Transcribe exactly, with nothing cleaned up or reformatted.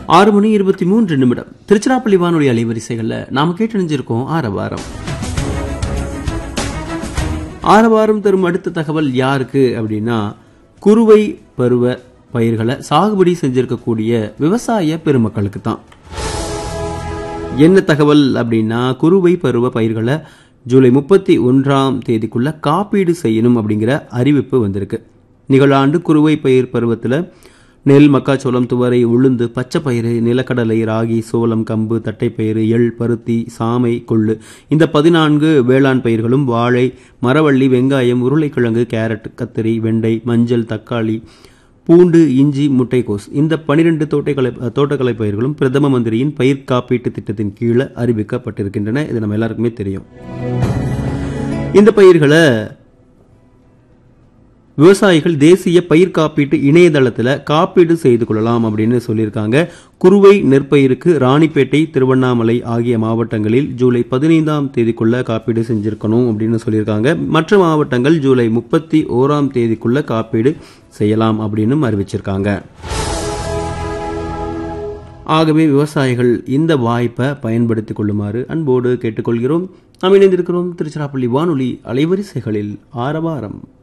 ஆறு மணி இருபத்தி மூன்று நிமிடம் திருச்சிராப்பள்ளி வானொலி அலைவரிசைகள்ல நாம கேட்டணிஞ்சிருக்கோம் ஆரவாரம். ஆரவாரம் தரும் அடுத்த தகவல் யாருக்கு அப்படின்னா, குறுவை பருவ பயிர்களை சாகுபடி செஞ்சிருக்கக்கூடிய விவசாய பெருமக்களுக்கு தான். என்ன தகவல் அப்படின்னா, குறுவை பருவ பயிர்களை ஜூலை முப்பத்தி ஒன்றாம் தேதிக்குள்ள காப்பீடு செய்யணும் அப்படிங்கிற அறிவிப்பு வந்திருக்கு. நிகழாண்டு குறுவை பயிர் பருவத்தில் நெல், மக்காச்சோளம், துவரை, உளுந்து, பச்சை பயிறு, நிலக்கடலை, ராகி, சோளம், கம்பு, தட்டைப்பயிறு, எள், பருத்தி, சாமை, கொள்ளு இந்த பதினான்கு வேளாண் பயிர்களும் வாழை, மரவள்ளி, வெங்காயம், உருளைக்கிழங்கு, கேரட், கத்திரி, வெண்டை, மஞ்சள், தக்காளி, பூண்டு, இஞ்சி, முட்டைக்கோஸ் இந்த பனிரெண்டு தோட்டக்கலை தோட்டக்கலை பயிர்களும் பிரதம மந்திரியின் பயிர் காப்பீட்டு திட்டத்தின் கீழே அறிவிக்கப்பட்டிருக்கின்றன. இது நம்ம எல்லாருக்குமே தெரியும். இந்த பயிர்களை விவசாயிகள் தேசிய பயிர் காப்பீட்டு இணையதளத்தில் காப்பீடு செய்து கொள்ளலாம் அப்படின்னு சொல்லியிருக்காங்க. குறுவை நெற்பயிருக்கு ராணிப்பேட்டை, திருவண்ணாமலை ஆகிய மாவட்டங்களில் ஜூலை பதினைந்தாம் தேதிக்குள்ள காப்பீடு செஞ்சிருக்கணும் அப்படின்னு சொல்லியிருக்காங்க. மற்ற மாவட்டங்கள் ஜூலை முப்பத்தி ஓராம் தேதிக்குள்ள காப்பீடு செய்யலாம் அப்படின்னு அறிவிச்சிருக்காங்க. ஆகவே விவசாயிகள் இந்த வாய்ப்பை பயன்படுத்திக் கொள்ளுமாறு அன்போடு கேட்டுக்கொள்கிறோம். நாம் இணைந்திருக்கிறோம் திருச்சிராப்பள்ளி வானொலி அலைவரிசைகளில் ஆரவாரம்.